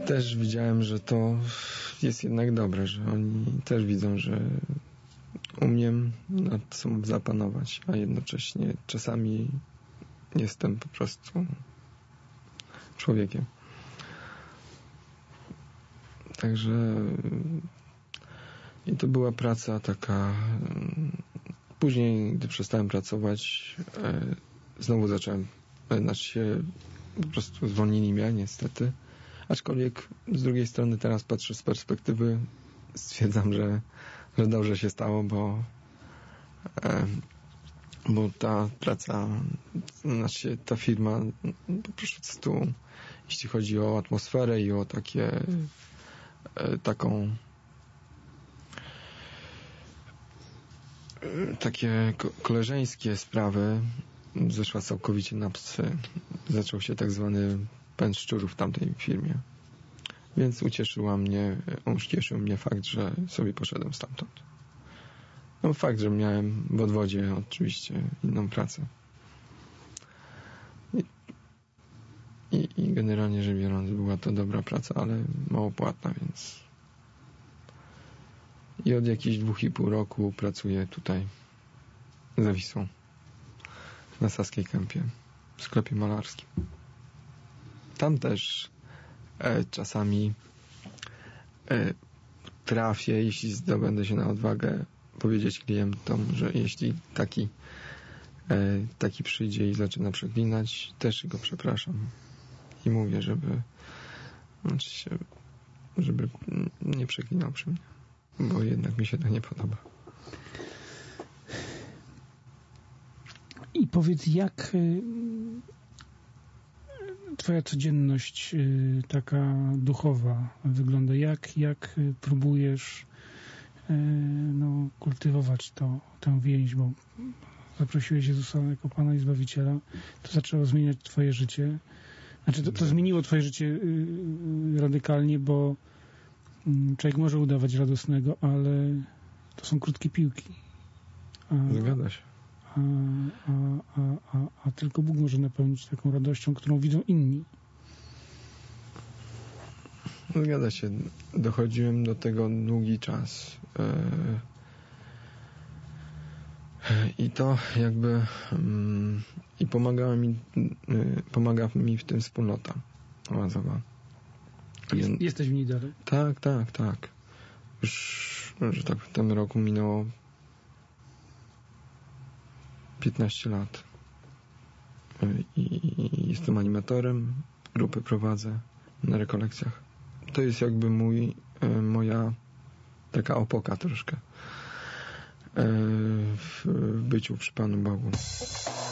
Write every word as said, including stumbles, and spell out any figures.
też widziałem, że to jest jednak dobre, że oni też widzą, że umiem nad sobą zapanować, a jednocześnie czasami jestem po prostu człowiekiem. Także i to była praca taka. Później, gdy przestałem pracować, znowu zacząłem, znaczy się po prostu zwolnili mnie niestety, aczkolwiek z drugiej strony teraz patrzę z perspektywy, stwierdzam, że, że dobrze się stało, bo bo ta praca, znaczy ta firma po prostu, jeśli chodzi o atmosferę i o takie taką takie koleżeńskie sprawy, zeszła całkowicie na psy. Zaczął się tak zwany pęd szczurów w tamtej firmie. Więc ucieszyła mnie, ucieszył mnie fakt, że sobie poszedłem stamtąd. No fakt, że miałem w odwodzie oczywiście inną pracę. I, i, i generalnie rzecz biorąc była to dobra praca, ale mało płatna, więc i od jakichś dwóch i pół roku pracuję tutaj za Wisłą na Saskiej Kępie w sklepie malarskim. Tam też e, czasami e, trafię, jeśli zdobędę się na odwagę, powiedzieć klientom, że jeśli taki e, taki przyjdzie i zaczyna przeklinać, też go przepraszam i mówię, żeby znaczy się, żeby nie przeklinał przy mnie, bo jednak mi się to nie podoba. I powiedz, jak y, twoja codzienność y, taka duchowa wygląda? Jak, jak y, próbujesz y, no, kultywować to, tę więź, bo zaprosiłeś Jezusa jako Pana i Zbawiciela, to zaczęło zmieniać twoje życie. Znaczy, to, to zmieniło twoje życie y, y, radykalnie, bo y, człowiek może udawać radosnego, ale to są krótkie piłki. A, Zgadza się. A, a, a, a, a tylko Bóg może napełnić taką radością, którą widzą inni. Zgadza się. Dochodziłem do tego długi czas. I to jakby um, i pomagała mi pomaga mi w tym wspólnota oazowa. Jest, jesteś w niej dalej? Tak, tak, tak. Już, że tak w tym roku minęło piętnaście lat. I, i jestem animatorem, grupy prowadzę na rekolekcjach. To jest jakby mój, moja taka opoka troszkę w byciu przy Panu Bogu.